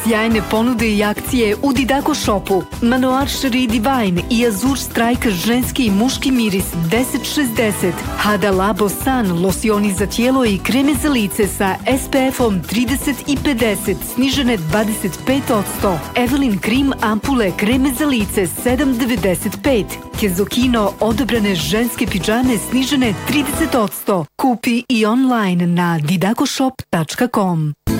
Sjajne ponude i akcije u Didaco Shopu. Manoir Cherie Divine i Azur Strike ženski i muški miris 1060. Hada Labo San losioni za tijelo i kreme za lice sa SPF-om 30 i 50 snižene 25%. Evelyn Cream ampule kreme za lice 7,95. Kezokino odabrane ženske pidžame snižene 30%. Kupi i online na didacoshop.com.